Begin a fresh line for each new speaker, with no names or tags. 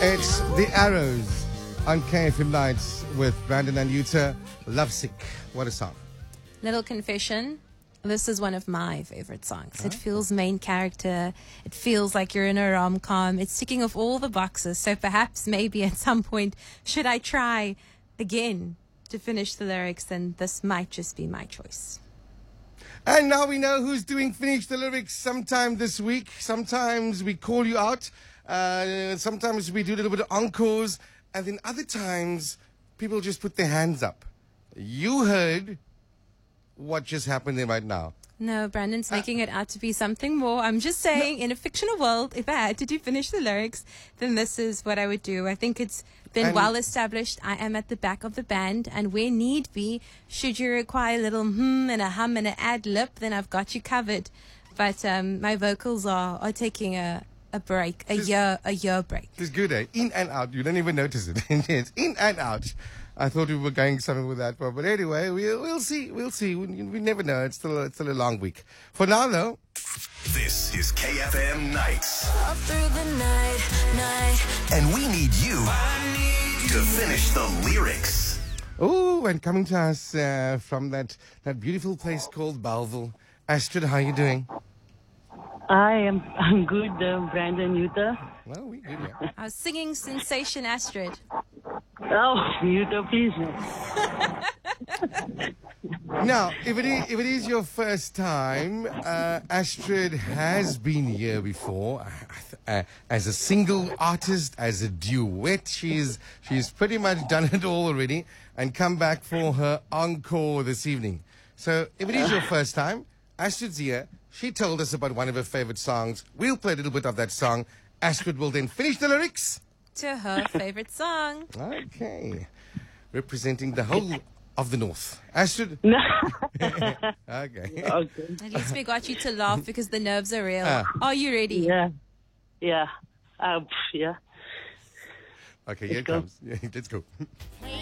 It's The Arrows on KFM Nights with Brandon and Yuta. Lovesick. What a song.
Little confession. This is one of my favorite songs. It feels main character. It feels like you're in a rom-com. It's ticking off all the boxes. So perhaps maybe at some point, should I try again to finish the lyrics, then this might just be my choice.
And now we know who's doing Finish the Lyrics sometime this week. Sometimes we call you out. Sometimes we do a little bit of encores. And then other times, people just put their hands up. You heard what just happened there right now.
No, Brandon's making it out to be something more. I'm just saying, in a fictional world, if I had to finish the lyrics, then this is what I would do. I think it's been well established. I am at the back of the band, and where need be, should you require a little and a hum and an ad lib, then I've got you covered. But my vocals are taking a break, a year break.
It's good, eh? In and out. You don't even notice it. It's in and out. I thought we were going something with that one. But anyway, we'll see. We'll see. We never know. It's still a long week. For now, though.
This is KFM Nights.
All through the night.
And we need you to finish the lyrics.
Oh, and coming to us from that beautiful place called Bellville. Astrid, how are you doing?
I'm good, Brandon, Yuta.
Well, we good, yeah.
Our singing sensation, Astrid.
Oh, Yuta, please.
Now, if it is your first time, Astrid has been here before as a single artist, as a duet. She's pretty much done it all already and come back for her encore this evening. So, if it is your first time, Astrid's here. She told us about one of her favorite songs. We'll play a little bit of that song. Astrid will then finish the lyrics
To her favorite song.
Okay. Representing the whole of the North. Astrid? Okay.
Okay.
At least we got you to laugh because the nerves are real. Are you ready?
Yeah. Yeah. Yeah.
Okay, here it comes. Yeah, let's go.